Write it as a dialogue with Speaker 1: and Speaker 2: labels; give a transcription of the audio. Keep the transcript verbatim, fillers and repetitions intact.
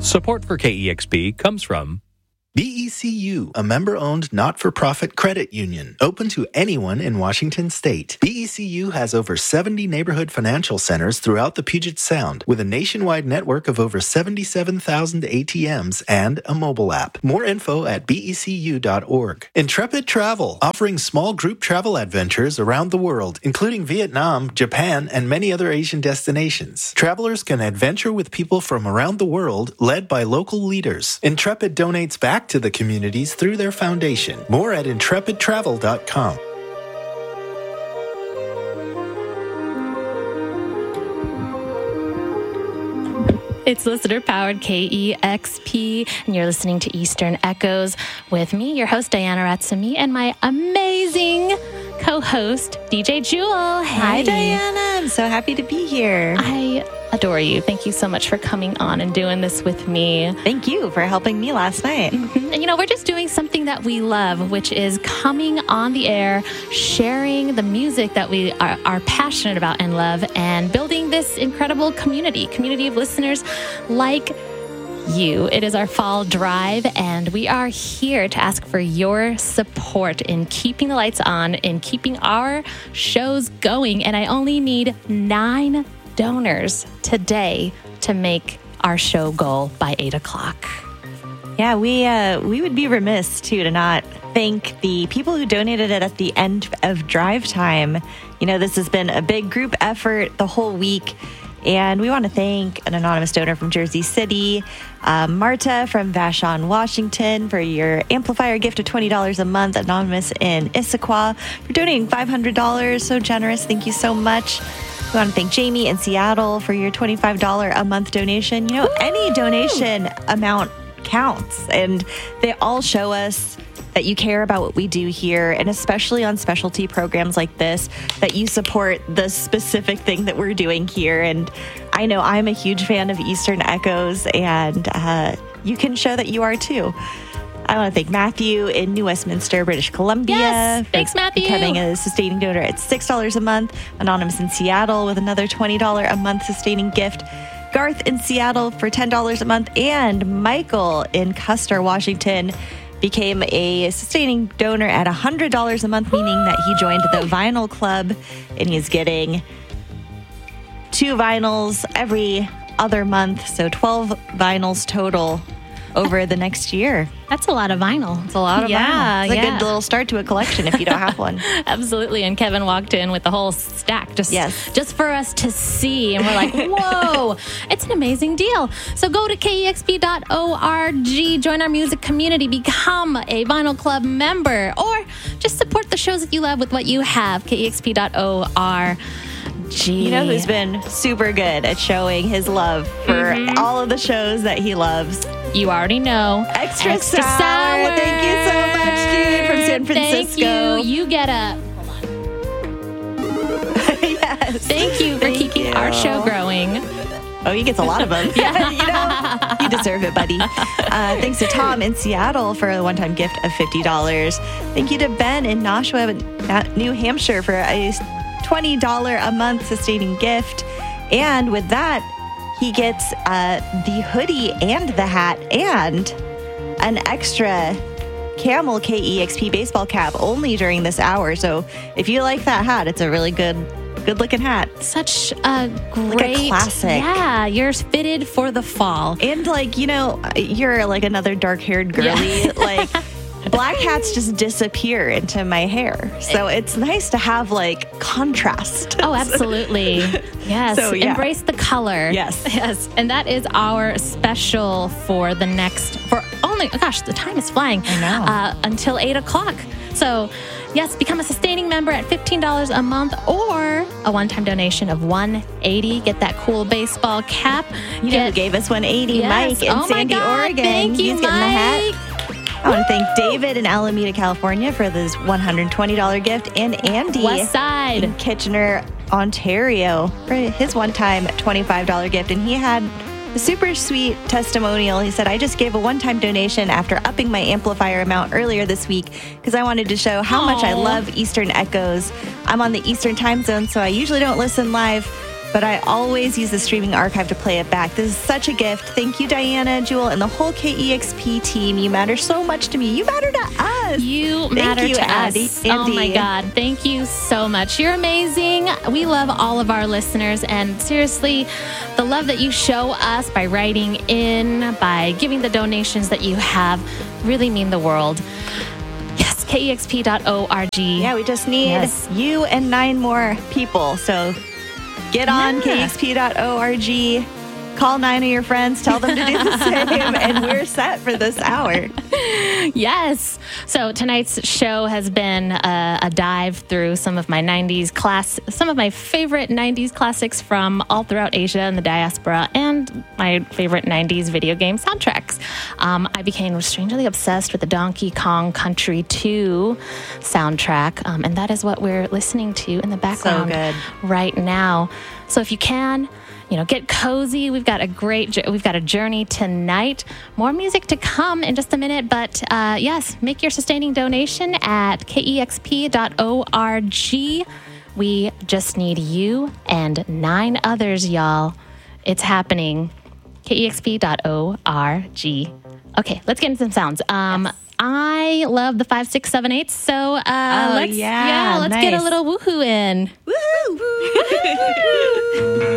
Speaker 1: Support for K E X P comes from
Speaker 2: B E C U, a member-owned not-for-profit credit union, open to anyone in Washington state. B E C U has over seventy neighborhood financial centers throughout the Puget Sound, with a nationwide network of over seventy-seven thousand A T Ms and a mobile app. More info at B E C U dot org. Intrepid Travel, offering small group travel adventures around the world, including Vietnam, Japan, and many other Asian destinations. Travelers can adventure with people from around the world, led by local leaders. Intrepid donates back to the communities through their foundation. More at intrepid travel dot com.
Speaker 3: It's listener-powered K E X P, and you're listening to Eastern Echoes with me, your host, Diana Ratsumi, and my amazing co-host, D J Jewel. Hey.
Speaker 4: Hi, Diana. I'm so happy to be here.
Speaker 3: I adore you. Thank you so much for coming on and doing this with me.
Speaker 4: Thank you for helping me last night.
Speaker 3: Mm-hmm. And, you know, we're just doing something that we love, which is coming on the air, sharing the music that we are, are passionate about and love, and building this incredible community, community of listeners like you. It is our fall drive, and we are here to ask for your support in keeping the lights on, in keeping our shows going. And I only need nine donors today to make our show goal by eight o'clock.
Speaker 4: Yeah, we uh, we would be remiss, too, to not thank the people who donated it at the end of drive time. You know, this has been a big group effort the whole week. And we want to thank an anonymous donor from Jersey City, uh, Marta from Vashon, Washington, for your amplifier gift of twenty dollars a month, anonymous in Issaquah, for donating five hundred dollars. So generous. Thank you so much. We want to thank Jamie in Seattle for your twenty-five dollars a month donation. You know, Woo! Any donation amount counts, and they all show us that you care about what we do here, and especially on specialty programs like this, that you support the specific thing that we're doing here. And I know I'm a huge fan of Eastern Echoes, and uh, you can show that you are too. I want to thank Matthew in New Westminster, British Columbia.
Speaker 3: Yes,
Speaker 4: for
Speaker 3: thanks, Matthew.
Speaker 4: Becoming a sustaining donor at six dollars a month. Anonymous in Seattle with another twenty dollars a month sustaining gift. Garth in Seattle for ten dollars a month. And Michael in Custer, Washington, became a sustaining donor at one hundred dollars a month, meaning that he joined the Vinyl Club, and he's getting two vinyls every other month, so twelve vinyls total over the next year.
Speaker 3: That's a lot of vinyl.
Speaker 4: It's a lot of
Speaker 3: yeah,
Speaker 4: vinyl. It's a
Speaker 3: yeah.
Speaker 4: good little start to a collection if you don't have one.
Speaker 3: Absolutely. And Kevin walked in with the whole stack just,
Speaker 4: yes.
Speaker 3: just for us to see. And we're like, whoa, it's an amazing deal. So go to K E X P dot org, join our music community, become a Vinyl Club member, or just support the shows that you love with what you have. K E X P dot org.
Speaker 4: You know who's been super good at showing his love for mm-hmm. all of the shows that he loves?
Speaker 3: You already know.
Speaker 4: Extra,
Speaker 3: Extra
Speaker 4: sour.
Speaker 3: sour.
Speaker 4: Thank you so much, dude, from San Francisco.
Speaker 3: Thank you. You get a...
Speaker 4: Yes.
Speaker 3: Thank you for
Speaker 4: Thank
Speaker 3: keeping
Speaker 4: you.
Speaker 3: our show growing.
Speaker 4: Oh, he gets a lot of them.
Speaker 3: Yeah.
Speaker 4: You know, you deserve it, buddy. Uh, thanks to Tom in Seattle for a one-time gift of fifty dollars. Thank you to Ben in Nashua, New Hampshire, for a twenty dollars a month sustaining gift. And with that, he gets uh, the hoodie and the hat and an extra Camel K E X P baseball cap only during this hour. So if you like that hat, it's a really good good looking hat.
Speaker 3: Such a great,
Speaker 4: like a classic.
Speaker 3: Yeah, you're fitted for the fall.
Speaker 4: And like, you know, you're like another dark haired girly. Yeah. Like black hats just disappear into my hair. So it's nice to have like contrast.
Speaker 3: Oh, absolutely. Yes.
Speaker 4: So, yeah.
Speaker 3: Embrace the color.
Speaker 4: Yes.
Speaker 3: Yes. And that is our special for the next, for only, oh gosh, the time is flying.
Speaker 4: I know.
Speaker 3: Uh, until eight o'clock. So, yes, become a sustaining member at fifteen dollars a month or a one-time donation of one hundred eighty dollars. Get that cool baseball cap.
Speaker 4: You
Speaker 3: Get,
Speaker 4: know who gave us one hundred eighty dollars?
Speaker 3: yes.
Speaker 4: Mike in
Speaker 3: oh
Speaker 4: Sandy,
Speaker 3: my God.
Speaker 4: Oregon.
Speaker 3: Thank you,
Speaker 4: He's getting
Speaker 3: Mike.
Speaker 4: the hat. I want to thank David in Alameda, California for this one hundred twenty dollars gift, and Andy
Speaker 3: West Side
Speaker 4: in Kitchener, Ontario for his one-time twenty-five dollars gift. And he had a super sweet testimonial. He said, I just gave a one-time donation after upping my amplifier amount earlier this week because I wanted to show how
Speaker 3: Aww.
Speaker 4: much I love Eastern Echoes. I'm on the Eastern time zone, so I usually don't listen live, but I always use the streaming archive to play it back. This is such a gift. Thank you, Diana, Jewel, and the whole K E X P team. You matter so much to me. You matter to us.
Speaker 3: You
Speaker 4: Thank
Speaker 3: matter
Speaker 4: you,
Speaker 3: to
Speaker 4: Andy.
Speaker 3: us. Oh my God. Thank you so much. You're amazing. We love all of our listeners. And seriously, the love that you show us by writing in, by giving the donations that you have, really mean the world. Yes, K E X P dot org.
Speaker 4: Yeah, we just need
Speaker 3: Yes.
Speaker 4: you and nine more people. So get on
Speaker 3: Yeah.
Speaker 4: K E X P dot org. Call nine of your friends, tell them to do the same, and we're set for this hour.
Speaker 3: Yes. So tonight's show has been a, a dive through some of my nineties class, some of my favorite nineties classics from all throughout Asia and the diaspora, and my favorite nineties video game soundtracks. Um, I became strangely obsessed with the Donkey Kong Country two soundtrack, um, and that is what we're listening to in the background
Speaker 4: good.
Speaker 3: right now. So if you can, you know, get cozy. We've got a great, we've got a journey tonight. More music to come in just a minute, but uh, yes, make your sustaining donation at K E X P dot org. We just need you and nine others, y'all. It's happening. K E X P dot org. Okay, let's get into some sounds. Um,
Speaker 4: Yes.
Speaker 3: I love the five, six, seven, eight. So uh,
Speaker 4: Oh,
Speaker 3: let's
Speaker 4: yeah,
Speaker 3: yeah, let's get a
Speaker 4: nice.
Speaker 3: little woohoo in.
Speaker 4: Woohoo!